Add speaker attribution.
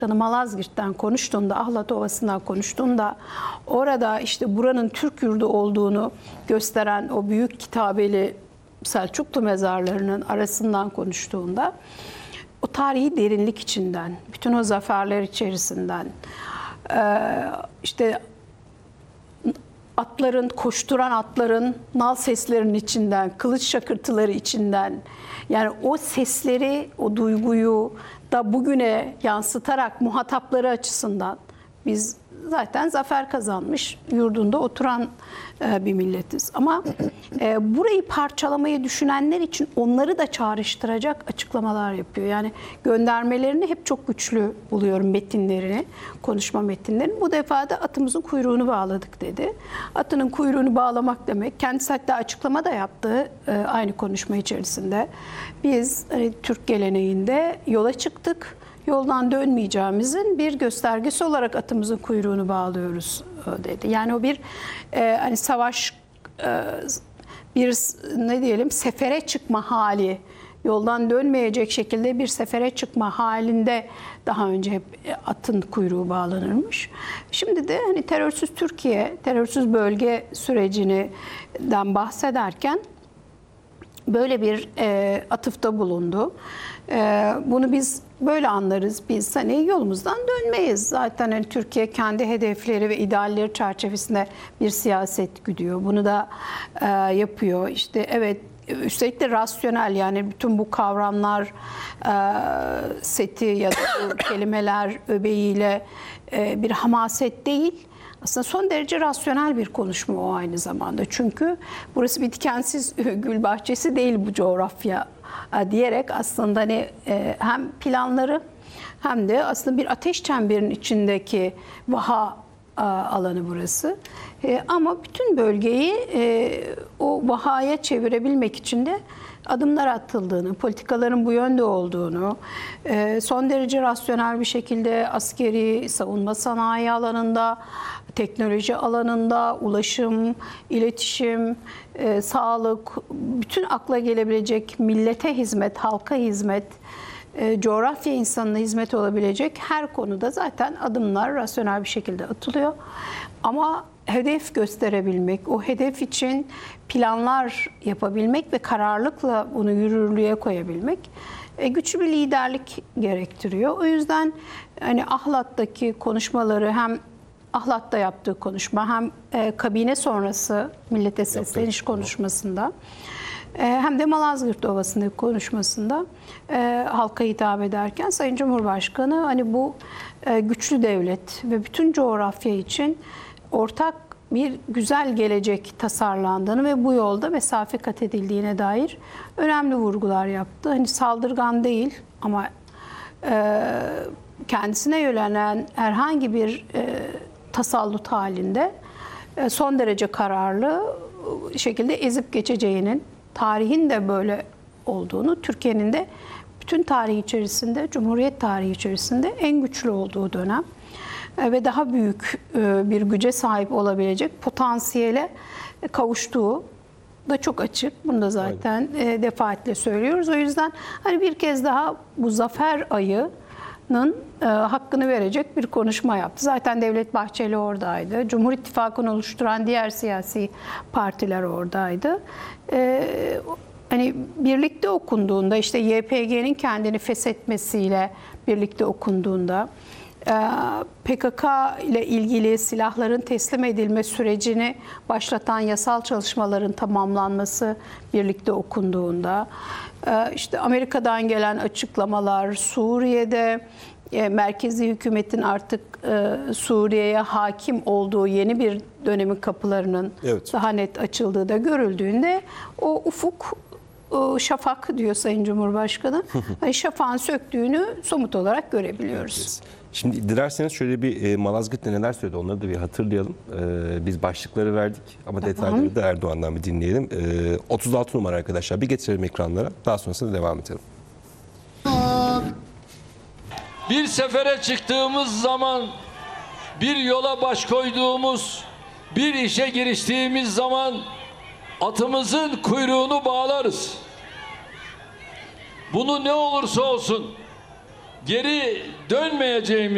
Speaker 1: Malazgirt'ten konuştuğunda, Ahlat Ovası'ndan konuştuğunda orada işte buranın Türk yurdu olduğunu gösteren o büyük kitabeli Selçuklu mezarlarının arasından konuştuğunda o tarihi derinlik içinden, bütün o zaferler içerisinden, işte atların, koşturan atların nal seslerinin içinden, kılıç şakırtıları içinden, yani o sesleri, o duyguyu da bugüne yansıtarak muhatapları açısından biz zaten zafer kazanmış, yurdunda oturan bir milletiz. Ama burayı parçalamayı düşünenler için onları da çağrıştıracak açıklamalar yapıyor. Yani göndermelerini hep çok güçlü buluyorum, metinlerini, konuşma metinlerini. Bu defa da atımızın kuyruğunu bağladık dedi. Atının kuyruğunu bağlamak demek, kendisi hatta açıklama da yaptı aynı konuşma içerisinde. Biz Türk geleneğinde yola çıktık. Yoldan dönmeyeceğimizin bir göstergesi olarak atımızın kuyruğunu bağlıyoruz dedi. Yani o bir hani savaş, bir ne diyelim, sefere çıkma hali, yoldan dönmeyecek şekilde bir sefere çıkma halinde daha önce hep atın kuyruğu bağlanırmış. Şimdi de hani terörsüz Türkiye, terörsüz bölge sürecinden bahsederken böyle bir atıfta bulundu. Bunu biz böyle anlarız. Biz hani yolumuzdan dönmeyiz. Zaten hani Türkiye kendi hedefleri ve idealleri çerçevesinde bir siyaset güdüyor. Bunu da yapıyor. İşte evet, üstelik de rasyonel, yani bütün bu kavramlar seti ya da bu kelimeler öbeğiyle bir hamaset değil. Aslında son derece rasyonel bir konuşma o aynı zamanda. Çünkü burası bir dikensiz gül bahçesi değil bu coğrafya diyerek aslında hani hem planları hem de aslında bir ateş çemberinin içindeki vaha alanı burası. Ama bütün bölgeyi o vahaya çevirebilmek için de adımlar atıldığını, politikaların bu yönde olduğunu, son derece rasyonel bir şekilde askeri, savunma sanayi alanında, teknoloji alanında, ulaşım, iletişim, sağlık, bütün akla gelebilecek millete hizmet, halka hizmet, coğrafya insanına hizmet olabilecek her konuda zaten adımlar rasyonel bir şekilde atılıyor. Ama hedef gösterebilmek, o hedef için planlar yapabilmek ve kararlılıkla bunu yürürlüğe koyabilmek güçlü bir liderlik gerektiriyor. O yüzden hani Ahlat'taki konuşmaları, hem Ahlat'ta yaptığı konuşma hem kabine sonrası millete sesleniş konuşmasında hem de Malazgirt Ovası'ndaki konuşmasında halka hitap ederken Sayın Cumhurbaşkanı hani bu güçlü devlet ve bütün coğrafya için ortak bir güzel gelecek tasarlandığını ve bu yolda mesafe kat edildiğine dair önemli vurgular yaptı. Hani saldırgan değil ama kendisine yönelen herhangi bir tasallut halinde son derece kararlı şekilde ezip geçeceğinin, tarihin de böyle olduğunu, Türkiye'nin de bütün tarih içerisinde, Cumhuriyet tarihi içerisinde en güçlü olduğu dönem ve daha büyük bir güce sahip olabilecek potansiyele kavuştuğu da çok açık. Bunu da zaten defaatle söylüyoruz. O yüzden hani bir kez daha bu zafer ayının hakkını verecek bir konuşma yaptı. Zaten Devlet Bahçeli oradaydı. Cumhur İttifakı'nı oluşturan diğer siyasi partiler oradaydı. Hani birlikte okunduğunda, işte YPG'nin kendini feshetmesiyle birlikte okunduğunda, PKK ile ilgili silahların teslim edilme sürecini başlatan yasal çalışmaların tamamlanması birlikte okunduğunda, işte Amerika'dan gelen açıklamalar, Suriye'de merkezi hükümetin artık Suriye'ye hakim olduğu yeni bir dönemin kapılarının daha net açıldığı da görüldüğünde o ufuk, şafak diyor Sayın Cumhurbaşkanı, şafağın söktüğünü somut olarak görebiliyoruz.
Speaker 2: Şimdi dilerseniz şöyle bir Malazgirt'te neler söyledi onları da bir hatırlayalım. Biz başlıkları verdik ama detayları da Erdoğan'dan bir dinleyelim. 36 numara arkadaşlar, bir getirelim ekranlara, daha sonrasında devam edelim.
Speaker 3: Bir sefere çıktığımız zaman, bir yola baş koyduğumuz, bir işe giriştiğimiz zaman atımızın kuyruğunu bağlarız. Bunu ne olursa olsun geri dönmeyeceğimiz